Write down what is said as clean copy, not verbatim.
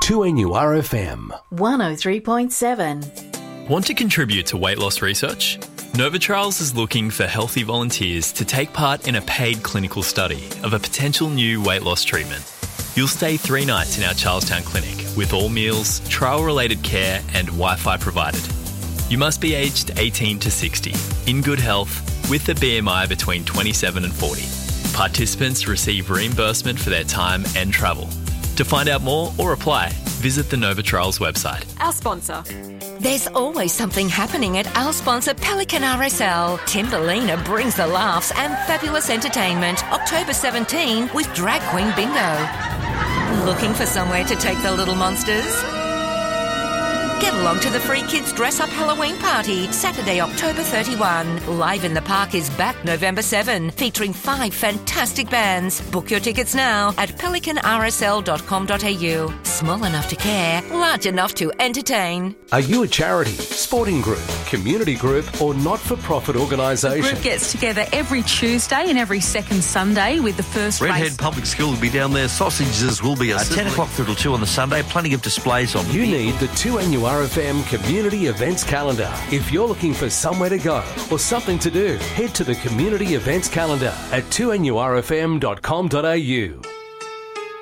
2NURFM 103.7. Want to contribute to weight loss research? Nova Trials is looking for healthy volunteers to take part in a paid clinical study of a potential new weight loss treatment. You'll stay 3 nights in our Charlestown clinic with all meals, trial-related care and Wi-Fi provided. You must be aged 18 to 60, in good health, with a BMI between 27 and 40. Participants receive reimbursement for their time and travel. To find out more or apply, visit the Nova Trials website. Our sponsor. There's always something happening at our sponsor Pelican RSL. Timberlina brings the laughs and fabulous entertainment. October 17 with Drag Queen Bingo. Looking for somewhere to take the little monsters? Get along to the Free Kids Dress Up Halloween Party, Saturday, October 31. Live in the Park is back November 7, featuring 5 fantastic bands. Book your tickets now at pelicanrsl.com.au. Small enough to care, large enough to entertain. Are you a charity, sporting group, community group or not-for-profit The organisation? group gets together every Tuesday and every second Sunday with the first Redhead race. Public School will be down there. Sausages will be 10 o'clock through till 2 on the Sunday. Plenty of displays on. You need the 2NURFM Community Events Calendar. If you're looking for somewhere to go or something to do, head to the Community Events Calendar at 2NURFM.com.au.